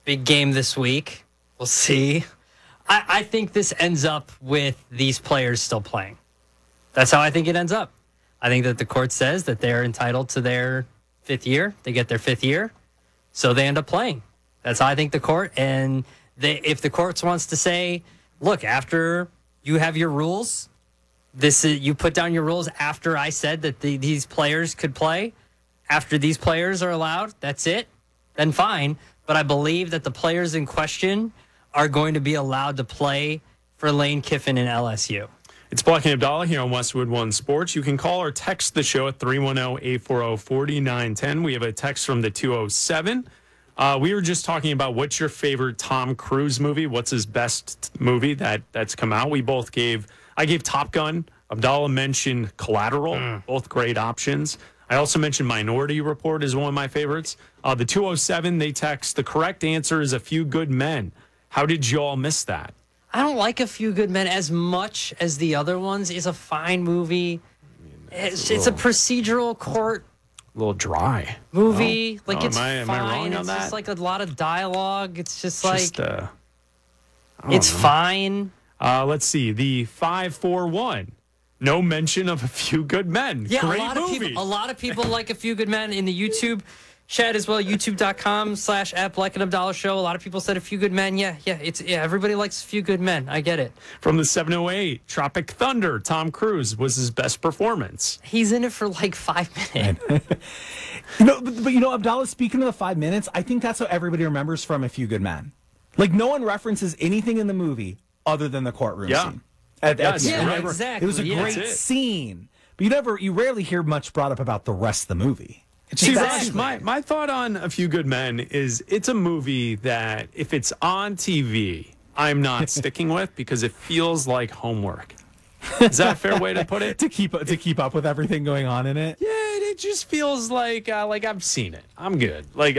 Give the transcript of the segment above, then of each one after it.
Big game this week. We'll see. I think this ends up with these players still playing. That's how I think it ends up. I think that the court says that they're entitled to their 5th year. They get their 5th year, so they end up playing. That's how I think the court. And if the court wants to say, look, after you have your rules, you put down your rules after I said that these players could play, after these players are allowed, that's it, then fine. But I believe that the players in question are going to be allowed to play for Lane Kiffin and LSU. It's Black and Abdallah here on Westwood One Sports. You can call or text the show at 310-840-4910. We have a text from the 207. We were just talking about what's your favorite Tom Cruise movie? What's his best movie that's come out? I gave Top Gun. Abdallah mentioned Collateral. Both great options. I also mentioned Minority Report is one of my favorites. The 207, they text, the correct answer is A Few Good Men. How did you all miss that? I don't like A Few Good Men as much as the other ones. It's a fine movie. It's a procedural court A little dry. movie. No? It's am fine. I wrong on it's that? just like a lot of dialogue. It's just It's fine. Let's see. The 541. No mention of A Few Good Men. Yeah, Great a movie. lot of people like A Few Good Men in the YouTube chat as well. YouTube.com/@Black and Abdallah Show. A lot of people said A Few Good Men. Yeah. Everybody likes A Few Good Men. I get it. From the 708, Tropic Thunder. Tom Cruise was his best performance. He's in it for like 5 minutes. But Abdallah, speaking of the 5 minutes, I think that's what everybody remembers from A Few Good Men. Like, no one references anything in the movie other than the courtroom scene. Exactly. It was a great scene. But you rarely hear much brought up about the rest of the movie. See, Raj, my thought on A Few Good Men is it's a movie that if it's on TV, I'm not sticking with because it feels like homework. Is that a fair way to put it? to keep up with everything going on in it. Yeah, it just feels like I've seen it. I'm good. Any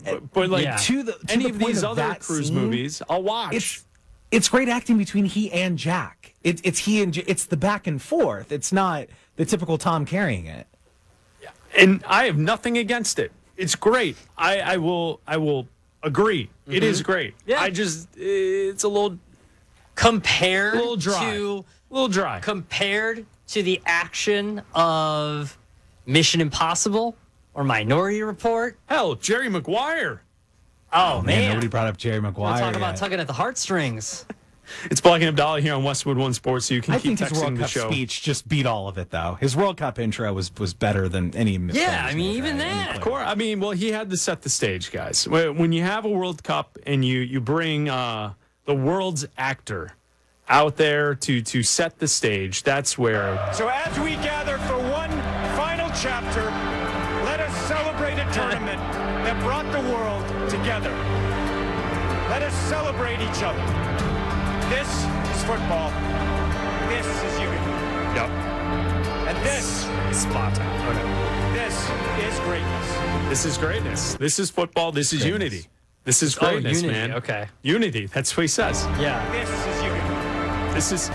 of these other Cruise movies, I'll watch. It's great acting between he and Jack. It's the back and forth. It's not the typical Tom carrying it. And I have nothing against it. It's great. I will agree. Mm-hmm. It is great. Yeah. It's a little compared a little dry. Compared to the action of Mission Impossible or Minority Report. Hell, Jerry Maguire. Oh man, nobody brought up Jerry Maguire. Talk about tugging at the heartstrings. It's Black and Abdallah here on Westwood One Sports, so you can keep texting the show. I think his World Cup speech just beat all of it, though. His World Cup intro was better than any. Yeah, I mean, even that. Of course. I mean, well, he had to set the stage, guys. When you have a World Cup and you bring the world's actor out there to set the stage, that's where. So as we gather for one final chapter, let us celebrate a tournament that brought the world together. Let us celebrate each other. This is football. This is unity. Yep. And this is Sparta. Okay. This is greatness. This is greatness. This is football. This is unity. This is greatness, unity, man. Okay. Unity. That's what he says. Yeah. This is unity. This is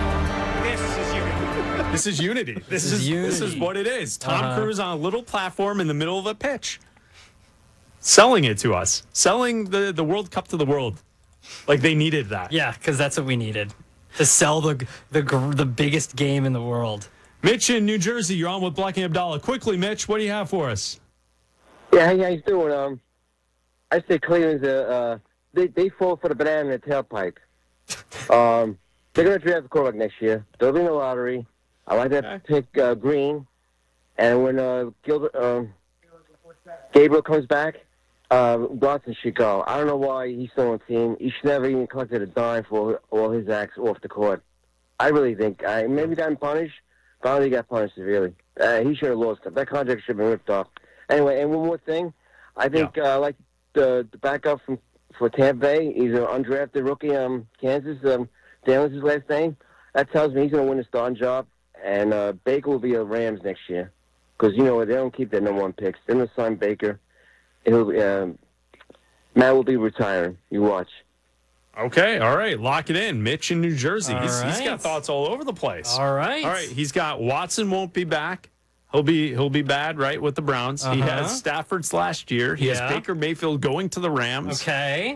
unity. This is unity. This is what it is. Tom Cruise on a little platform in the middle of a pitch. Selling it to us. Selling the World Cup to the world. Like they needed that. Yeah, because that's what we needed. To sell the biggest game in the world. Mitch in New Jersey, you're on with Black and Abdallah. Quickly, Mitch, what do you have for us? Yeah, how you guys doing? I say Cleveland's they fall for the banana in the tailpipe. They're going to draft a quarterback next year. They'll be in the lottery. I like that pick Green. And when Gabriel comes back, Dawson should go. I don't know why he's still on the team. He should never even collected a dime for all his acts off the court. I really think. Maybe got punished, but I don't think he got punished severely. He should have lost it. That contract should have been ripped off. Anyway, and one more thing. I think like the backup for Tampa Bay, he's an undrafted rookie, Kansas. Daniels' his last name. That tells me he's going to win the starting job. And Baker will be a Rams next year. Because, they don't keep their number one picks. They're going to sign Baker. Matt will be retiring. You watch. Okay, all right. Lock it in. Mitch in New Jersey. He's got thoughts all over the place. All right. He's got Watson won't be back. He'll be bad, right, with the Browns. He has Stafford's last year. He has Baker Mayfield going to the Rams. Okay.